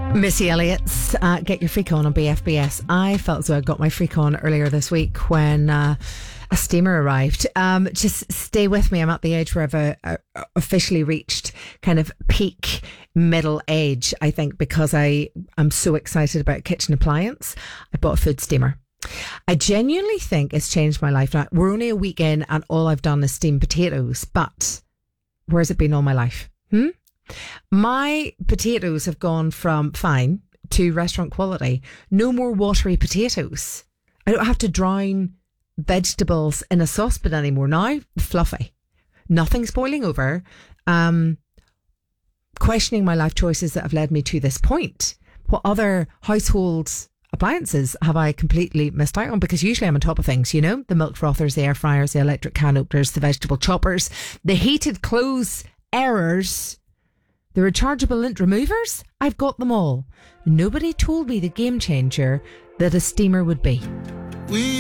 Missy Elliott's Get Your Freak On BFBS. I felt as though I got my freak on earlier this week when a steamer arrived. Just stay with me. I'm at the age where I've officially reached kind of peak middle age, I think, because I'm so excited about kitchen appliance. I bought a food steamer. I genuinely think it's changed my life. Now, we're only a week in and all I've done is steam potatoes, but where's it been all my life? My potatoes have gone from fine to restaurant quality. No more watery potatoes. I don't have to drown vegetables in a saucepan anymore now. Fluffy. Nothing's boiling over. Questioning my life choices that have led me to this point. What other household appliances have I completely missed out on? Because usually I'm on top of things, you know, the milk frothers, the air fryers, the electric can openers, the vegetable choppers, the heated clothes airers, the rechargeable lint removers. I've got them all. Nobody told me the game changer that a steamer would be.